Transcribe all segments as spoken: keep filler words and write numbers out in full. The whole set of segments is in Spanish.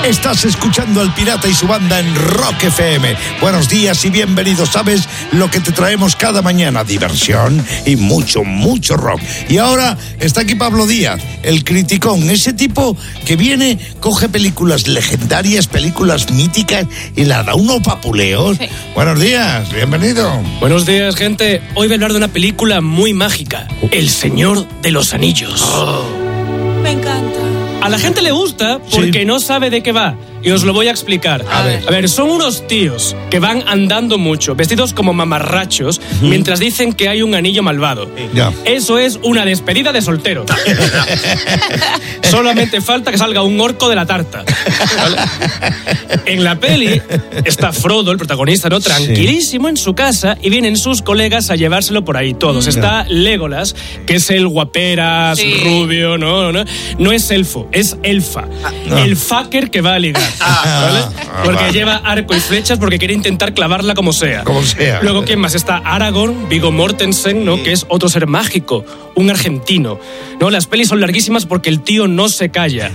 Estás escuchando al Pirata y su banda en Rock F M. Buenos días y bienvenidos. ¿Sabes lo que te traemos cada mañana? Diversión y mucho, mucho rock. Y ahora está aquí Pablo Díaz, el criticón. Ese tipo que viene, coge películas legendarias, películas míticas y le da unos papuleos. Sí. Buenos días, bienvenido. Buenos días, gente. Hoy voy a hablar de una película muy mágica. El Señor de los Anillos. Oh. Me encanta. A la gente le gusta porque sí. no sabe de qué va. Y os lo voy a explicar. A ver. A ver, son unos tíos que van andando mucho, vestidos como mamarrachos, uh-huh. mientras dicen que hay un anillo malvado. Ya. Eso es una despedida de soltero. Solamente falta que salga un orco de la tarta. ¿Vale? En la peli está Frodo, el protagonista, ¿no? Tranquilísimo sí. en su casa, y vienen sus colegas a llevárselo por ahí todos. Ya. Está Legolas, que es el guaperas, sí. rubio, ¿no? ¿no? No es elfo, es elfa. Ah, no. El fucker que va a ligar. Ah, ¿vale? ah, porque vale. lleva arco y flechas porque quiere intentar clavarla como sea. Como sea. Luego, ¿quién más? Está Aragorn, Viggo Mortensen, ¿no? Sí. Que es otro ser mágico, un argentino. ¿No? Las pelis son larguísimas porque el tío no se calla.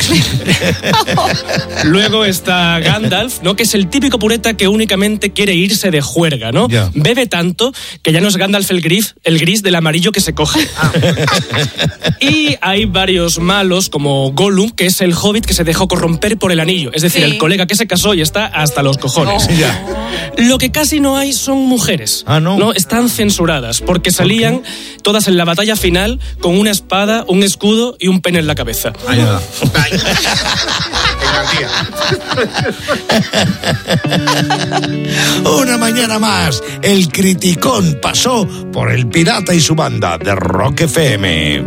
Luego está Gandalf, ¿no? Que es el típico pureta que únicamente quiere irse de juerga, ¿no? Yeah. Bebe tanto que ya no es Gandalf el gris, el gris del amarillo que se coge. Ah. Y hay varios malos como Gollum, que es el hobbit que se dejó corromper por el anillo. Es decir, sí. el colega que se casó y está hasta los cojones. No. Ya. Lo que casi no hay son mujeres. Ah, no. No, están censuradas porque salían ¿por qué? Todas en la batalla final con una espada, un escudo y un pene en la cabeza. Ay, no. Una mañana más, el criticón pasó por el Pirata y su banda de Rock F M.